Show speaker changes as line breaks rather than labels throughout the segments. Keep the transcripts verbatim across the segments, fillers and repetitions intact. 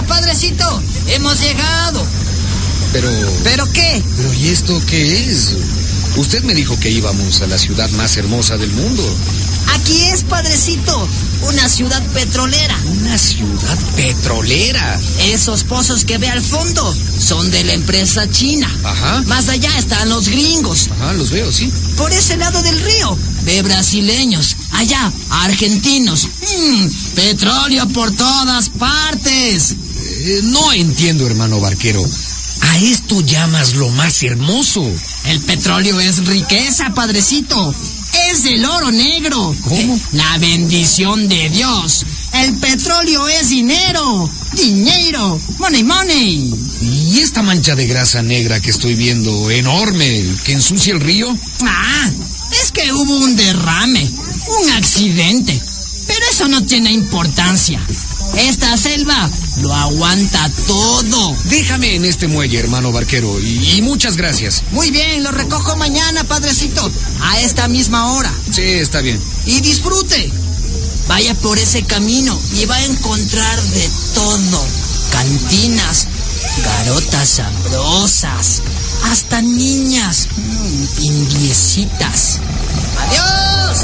padrecito, hemos llegado.
Pero...
¿Pero qué?
¿Pero y esto qué es? Usted me dijo que íbamos a la ciudad más hermosa del mundo.
Aquí es, padrecito, una ciudad petrolera.
¿Una ciudad petrolera?
Esos pozos que ve al fondo son de la empresa china.
Ajá.
Más allá están los gringos.
Ajá, los veo, sí.
Por ese lado del río ve brasileños. Allá, argentinos. Mm, petróleo por todas partes.
Eh, no entiendo, hermano barquero. A esto llamas lo más hermoso.
El petróleo es riqueza, padrecito. Es el oro negro.
¿Cómo?
La bendición de Dios. El petróleo es dinero. Dinero. Money, money.
¿Y esta mancha de grasa negra que estoy viendo, enorme, que ensucia el río?
Ah, es que hubo un derrame. Un accidente. Pero eso no tiene importancia. Esta selva lo aguanta todo.
Déjame en este muelle, hermano barquero, y, y muchas gracias.
Muy bien, lo recojo mañana, padrecito, a esta misma hora.
Sí, está bien.
Y disfrute. Vaya por ese camino y va a encontrar de todo. Cantinas, garotas sabrosas, hasta niñas, mmm, indiecitas. ¡Adiós!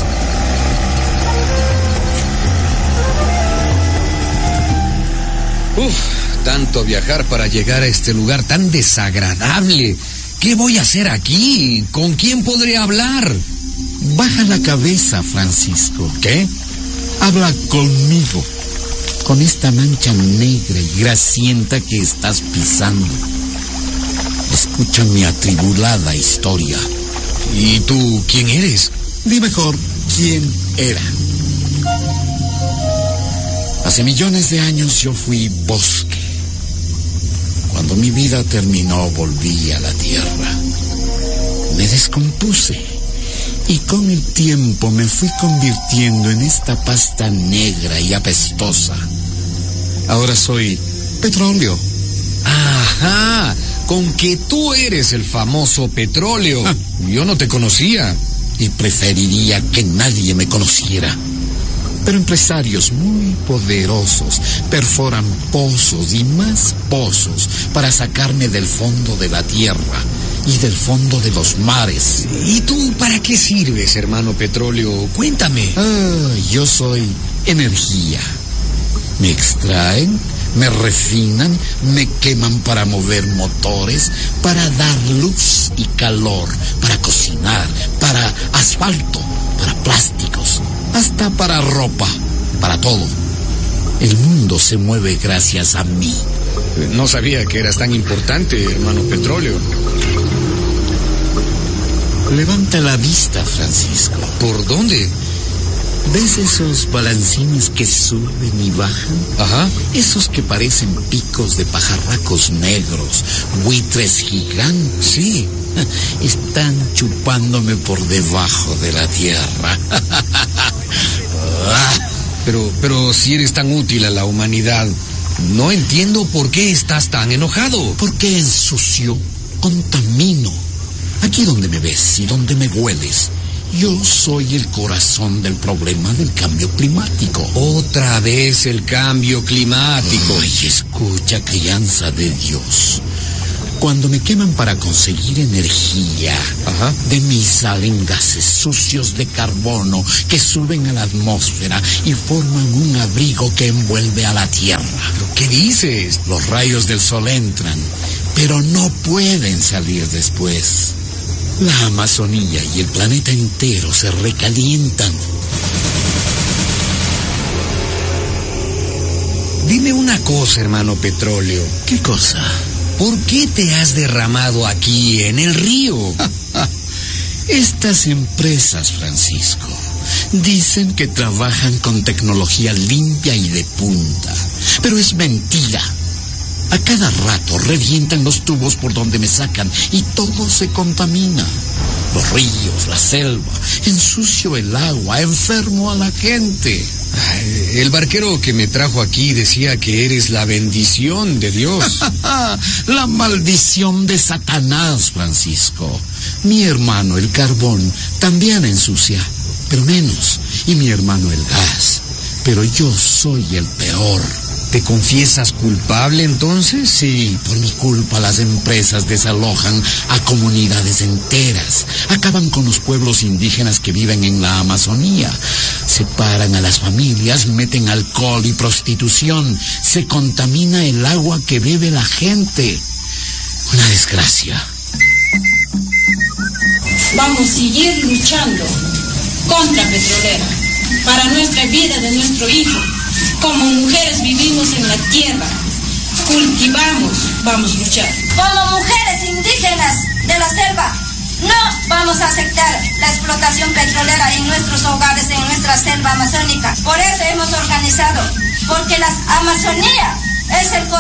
Uf, tanto viajar para llegar a este lugar tan desagradable. ¿Qué voy a hacer aquí? ¿Con quién podré hablar?
Baja la cabeza, Francisco.
¿Qué?
Habla conmigo, con esta mancha negra y grasienta que estás pisando. Escucha mi atribulada historia.
¿Y tú quién eres?
Di mejor, ¿quién era? Hace millones de años yo fui bosque. Cuando mi vida terminó, volví a la tierra. Me descompuse y con el tiempo me fui convirtiendo en esta pasta negra y apestosa. Ahora soy petróleo.
Ajá, con que tú eres el famoso petróleo.
Ah.
Yo no te conocía.
Y preferiría que nadie me conociera. Pero empresarios muy poderosos perforan pozos y más pozos para sacarme del fondo de la tierra y del fondo de los mares.
¿Y tú para qué sirves, hermano petróleo? Cuéntame.
Ah, yo soy energía. Me extraen, me refinan, me queman para mover motores, para dar luz y calor, para cocinar, para asfalto, para plásticos, hasta para ropa, para todo. El mundo se mueve gracias a mí.
No sabía que eras tan importante, hermano petróleo.
Levanta la vista, Francisco.
¿Por dónde?
¿Ves esos balancines que suben y bajan?
Ajá.
Esos que parecen picos de pajarracos negros, buitres gigantes.
Sí.
Están chupándome por debajo de la tierra.
Pero, pero si eres tan útil a la humanidad, no entiendo por qué estás tan enojado.
Porque ensucio, contamino. Aquí donde me ves y donde me hueles, yo soy el corazón del problema del cambio climático.
Otra vez el cambio climático.
Ay, escucha, crianza de Dios. Cuando me queman para conseguir energía,
Ajá.
de mí salen gases sucios de carbono que suben a la atmósfera y forman un abrigo que envuelve a la tierra.
¿Pero qué dices?
Los rayos del sol entran, pero no pueden salir después. La Amazonía y el planeta entero se recalientan.
Dime una cosa, hermano petróleo.
¿Qué cosa?
¿Por qué te has derramado aquí en el río?
Estas empresas, Francisco, dicen que trabajan con tecnología limpia y de punta, pero es mentira. A cada rato revientan los tubos por donde me sacan y todo se contamina. Los ríos, la selva, ensucio el agua, enfermo a la gente.
Ay, el barquero que me trajo aquí decía que eres la bendición de Dios.
La maldición de Satanás, Francisco. Mi hermano, el carbón, también ensucia, pero menos. Y mi hermano, el gas. Pero yo soy el peor.
¿Te confiesas culpable entonces?
Sí, por mi culpa las empresas desalojan a comunidades enteras, acaban con los pueblos indígenas que viven en la Amazonía, separan a las familias, meten alcohol y prostitución, se contamina el agua que bebe la gente. Una desgracia.
Vamos a seguir luchando contra Petrolera, para nuestra vida de nuestro hijo. Como mujeres vivimos en la tierra, cultivamos, vamos a luchar.
Como mujeres indígenas de la selva, no vamos a aceptar la explotación petrolera en nuestros hogares, en nuestra selva amazónica. Por eso hemos organizado, porque la Amazonía es el corazón